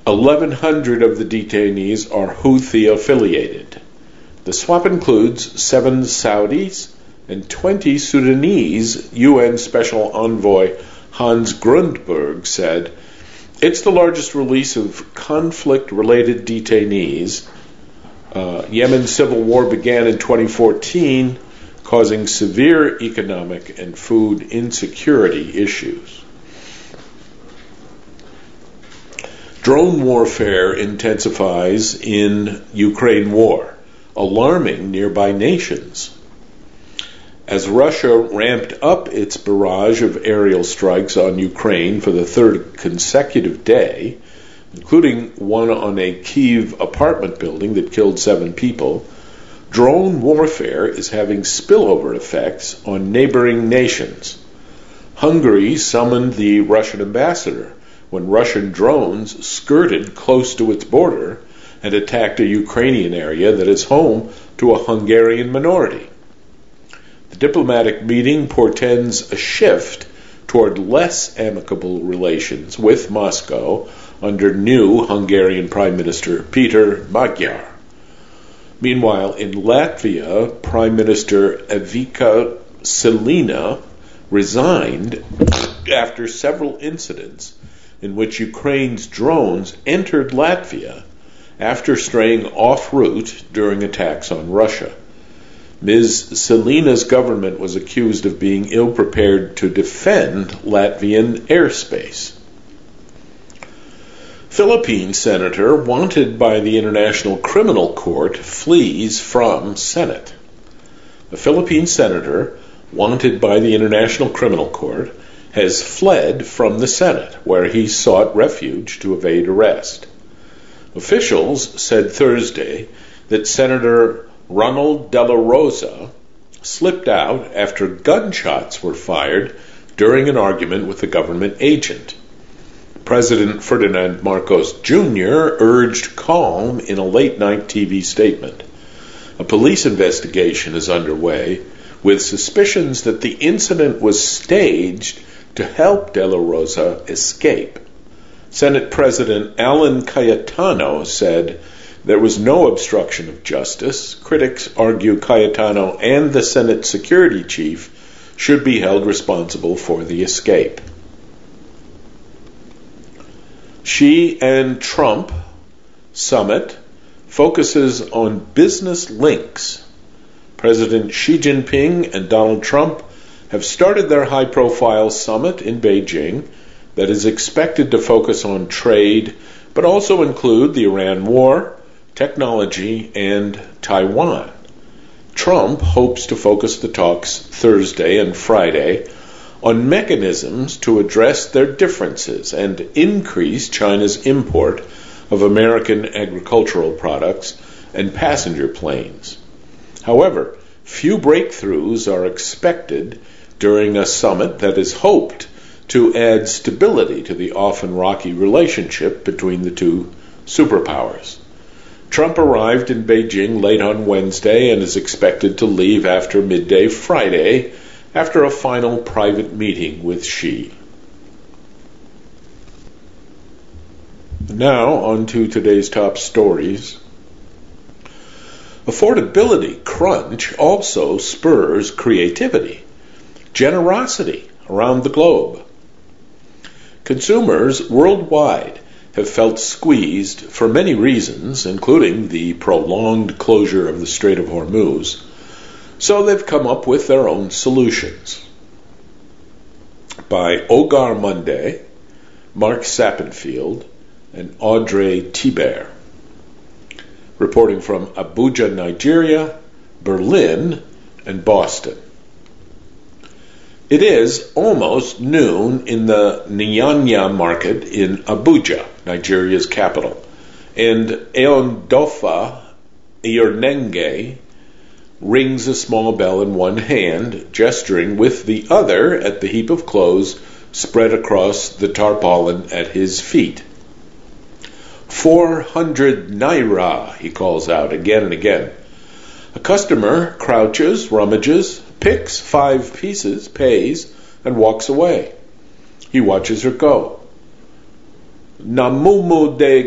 1,100 of the detainees are Houthi-affiliated. The swap includes 7 Saudis and 20 Sudanese. UN Special Envoy Hans Grundberg said, "It's the largest release of conflict-related detainees. Yemen's civil war began in 2014, causing severe economic and food insecurity issues." Drone warfare intensifies in Ukraine war, alarming nearby nations. As Russia ramped up its barrage of aerial strikes on Ukraine for the 3rd consecutive day, including one on a Kyiv apartment building that killed 7 people, drone warfare is having spillover effects on neighboring nations. Hungary summoned the Russian ambassador when Russian drones skirted close to its border and attacked a Ukrainian area that is home to a Hungarian minority. The diplomatic meeting portends a shift toward less amicable relations with Moscow under new Hungarian Prime Minister Peter Magyar. Meanwhile, in Latvia, Prime Minister Evika Selina resigned after several incidents in which Ukraine's drones entered Latvia after straying off route during attacks on Russia. Ms. Selina's government was accused of being ill-prepared to defend Latvian airspace. Philippine senator wanted by the International Criminal Court flees from Senate. A Philippine senator wanted by the International Criminal Court has fled from the Senate, where he sought refuge to evade arrest. Officials said Thursday that Senator Ronald De La Rosa slipped out after gunshots were fired during an argument with a government agent. President Ferdinand Marcos Jr. urged calm in a late-night TV statement. A police investigation is underway with suspicions that the incident was staged to help De La Rosa escape. Senate President Alan Cayetano said there was no obstruction of justice. Critics argue Cayetano and the Senate security chief should be held responsible for the escape. Xi and Trump summit focuses on business links. President Xi Jinping and Donald Trump have started their high-profile summit in Beijing that is expected to focus on trade, but also include the Iran war, technology, and Taiwan. Trump hopes to focus the talks Thursday and Friday on mechanisms to address their differences and increase China's import of American agricultural products and passenger planes. However, few breakthroughs are expected during a summit that is hoped to add stability to the often rocky relationship between the two superpowers. Trump arrived in Beijing late on Wednesday and is expected to leave after midday Friday after a final private meeting with Xi. Now, on to today's top stories. Affordability crunch also spurs creativity, generosity around the globe. Consumers worldwide have felt squeezed for many reasons, including the prolonged closure of the Strait of Hormuz, so they've come up with their own solutions. By Ogar Monday, Mark Sappenfield, and Audrey Tiber. Reporting from Abuja, Nigeria, Berlin, and Boston. It is almost noon in the Nyanya market in Abuja, Nigeria's capital, and Eondofa Iyernenge rings a small bell in one hand, gesturing with the other at the heap of clothes spread across the tarpaulin at his feet. 400 naira, he calls out again and again. A customer crouches, rummages, picks 5 pieces, pays, and walks away. He watches her go. Namumu de